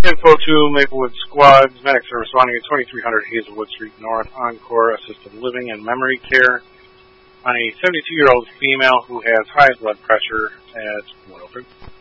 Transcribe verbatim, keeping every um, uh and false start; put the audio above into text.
Info to Maplewood Squad. Medics are responding at twenty-three hundred Hazelwood Street North, Encore Assisted Living and Memory Care on a seventy-two-year-old female who has high blood pressure at one oh three.